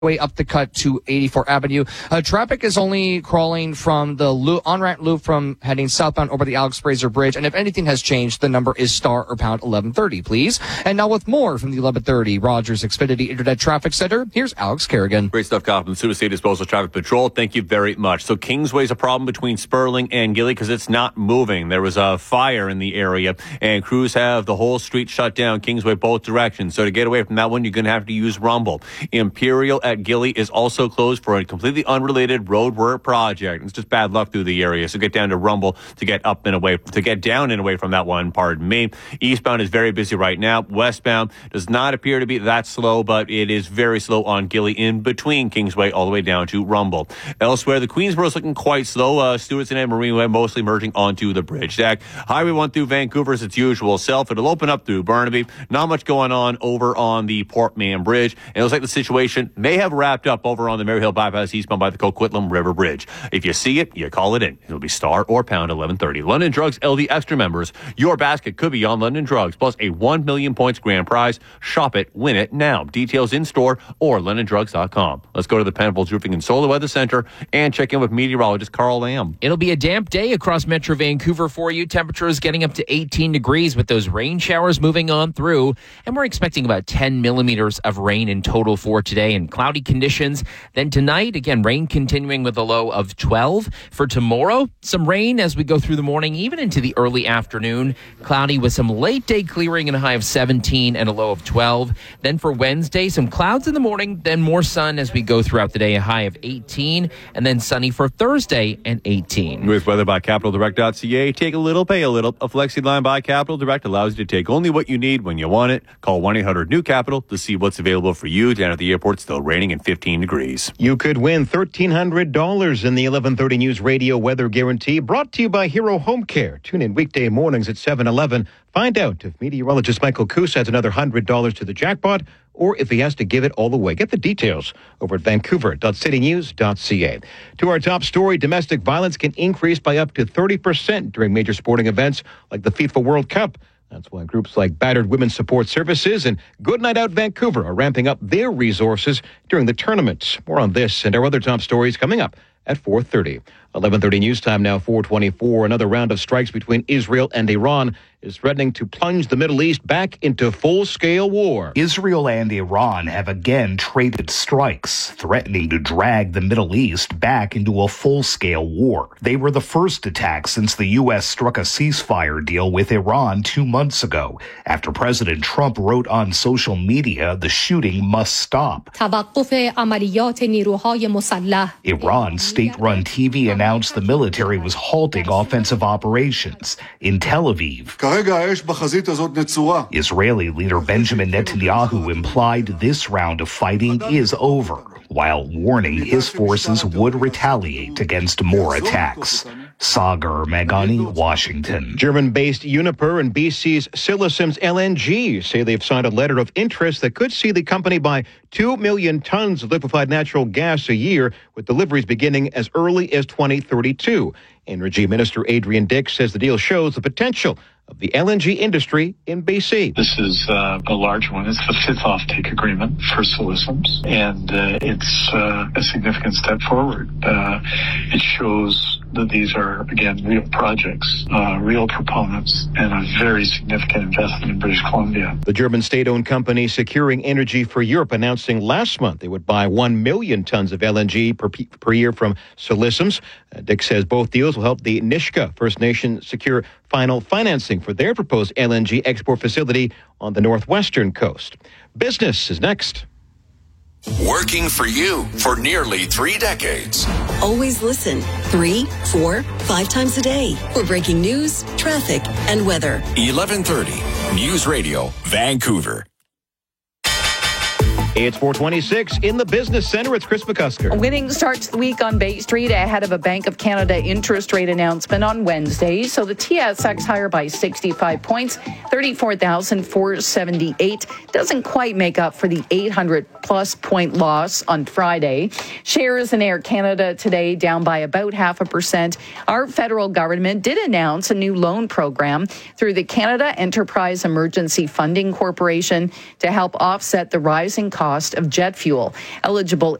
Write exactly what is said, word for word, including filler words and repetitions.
way up the cut to eighty-four Avenue. Uh, traffic is only crawling from the loop, on-ramp loop from heading southbound over the Alex Fraser Bridge. And if anything has changed, the number is star or pound eleven thirty, please. And now with more from the eleven thirty Rogers Xfinity Internet Traffic Center, here's Alex Kerrigan. Great stuff, Kyle, from the Sioux City Disposal Traffic Patrol. Thank you very much. So Kingsway's a problem between Sperling and Gilly because it's not moving. There was a fire in the area, and crews have the whole street shut down, Kingsway both directions. So to get away from that one, you're going to have to use Rumble. Imperial at Gilly is also closed for a completely unrelated road work project. It's just bad luck through the area. So get down to Rumble to get up and away, to get down and away from that one, pardon me. Eastbound is very busy right now. Westbound does not appear to be that slow, but it is very slow on Gilly in between Kingsway all the way down to Rumble. Elsewhere, the Queensboro is looking quite slow. Uh, Stewartson and Marineway mostly merging onto the bridge deck. Highway one through Vancouver is its usual self. It'll open up through Burnaby. Not much going on over on the Port Mann Bridge. And it looks like the situation may have wrapped up over on the Maryhill Bypass eastbound by the Coquitlam River Bridge. If you see it, you call it in. It'll be star or pound eleven thirty. London Drugs L D Extra members. Your basket could be on London Drugs, plus a one million points grand prize. Shop it, win it now. Details in store or london drugs dot com. Let's go to the Penfolds Roofing and Solar Weather Center and check in with meteorologist Carl Lamb. It'll be a damp day across Metro Vancouver for you. Temperatures getting up to eighteen degrees with those rain showers moving on through. And we're expecting about ten millimeters of rain in total for today and cloudy conditions. Then tonight, again, rain continuing with a low of twelve. For tomorrow, some rain as we go through the morning, even into the early afternoon. Cloudy with some late day clearing and a high of seventeen and a low of twelve. Then for Wednesday, some clouds in the morning, then more sun as we go throughout the day, a high of eighteen. And then sunny for Thursday and eighteen. With weather by capital direct dot c a, take a little, pay a little. A flexi line by Capital Direct allows you to take only what you need when you want it. Call one eight hundred new capital to see what's available for you. Down at the airport, still raining and fifteen degrees. You could win one thousand three hundred dollars in the eleven thirty News Radio Weather Guarantee, brought to you by Hero Home Care. Tune in weekday mornings at seven eleven. Find out if meteorologist Michael Coos adds another one hundred dollars to the jackpot or if he has to give it all away. Get the details over at vancouver dot city news dot c a. To our top story, domestic violence can increase by up to thirty percent during major sporting events like the FIFA World Cup. That's why groups like Battered Women's Support Services and Good Night Out Vancouver are ramping up their resources during the tournament. More on this and our other top stories coming up at four thirty. eleven thirty news time now, four twenty-four. Another round of strikes between Israel and Iran is threatening to plunge the Middle East back into full-scale war. Israel and Iran have again traded strikes, threatening to drag the Middle East back into a full-scale war. They were the first attacks since the U S struck a ceasefire deal with Iran two months ago, after President Trump wrote on social media the shooting must stop. Iran's state-run T V announced the military was halting offensive operations in Tel Aviv. Israeli leader Benjamin Netanyahu implied this round of fighting is over, while warning his forces would retaliate against more attacks. Sagar Meghani, Washington. German-based Uniper and B C's Silesims L N G say they've signed a letter of interest that could see the company buy two million tons of liquefied natural gas a year, with deliveries beginning as early as twenty thirty-two. Energy Minister Adrian Dix says the deal shows the potential of the L N G industry in B C. This is uh, a large one. It's the fifth offtake agreement for Silesims, and uh, it's uh, a significant step forward. Uh, it shows that these are, again, real projects, uh, real proponents, and a very significant investment in British Columbia. The German state-owned company Securing Energy for Europe announcing last month they would buy one million tons of L N G per, per year from Silesims. Uh, Dick says both deals will help the Nisga'a First Nation secure final financing for their proposed L N G export facility on the northwestern coast. Business is next. Working for you for nearly three decades. Always listen three, four, five times a day for breaking news, traffic, and weather. eleven thirty News Radio, Vancouver. It's four twenty-six in the Business Center. It's Chris McCusker. A winning start to the week on Bay Street ahead of a Bank of Canada interest rate announcement on Wednesday. So the T S X higher by sixty-five points, thirty-four thousand four hundred seventy-eight. Doesn't quite make up for the eight hundred plus point loss on Friday. Shares in Air Canada today down by about half a percent. Our federal government did announce a new loan program through the Canada Enterprise Emergency Funding Corporation to help offset the rising cost cost of jet fuel. Eligible